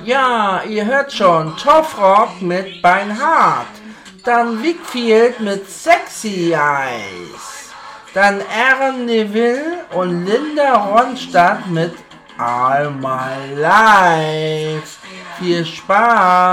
Ja, ihr hört schon, Tough mit Beinhard. Dann Wickfield mit Sexy Eyes. Dann Aaron Neville und Linda Ronstadt mit All My Life. Viel Spaß!